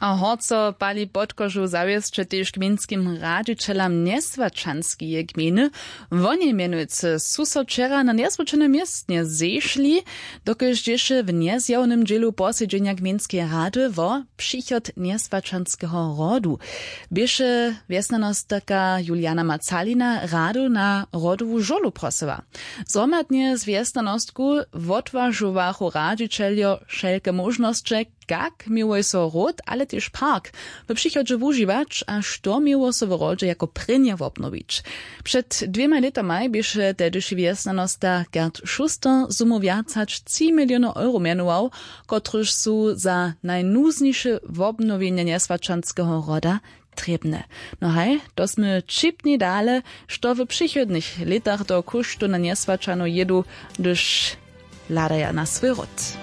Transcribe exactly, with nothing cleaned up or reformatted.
A horco pali podkožu zawieszcze też gminskim radzicielom nieswačanskie gminy. Woni mianujcy susodczera na nieswačane miestnie zeszli, dokež dziesze w niezjawnym dzielu posiedzenia gminskiej rady wo przychod nieswačanskiego rodu. Bieše wiesnanostaka Juliana Macalina radu na rodową żolu prosyła. Zromadnie z wiesnanostku wotwarzowachu radzicielio wszelkie możności, jak miło so rod, ale też park. W przychodzie używać, a što miło so w rodzie jako prynje obnowić. Przed dwiema latami bieše tedyszy wiesnanosta Gerd Schuster sumu wiacać trzy miliony euro mianował, kotryż su za najnuzniejsze obnowienie nieswačanskiego roda trebne. No hej, to sme čipni dale, što w przychodnych latach do kosztu na nieswačanu jedu, gdyż ladaja na swój rod.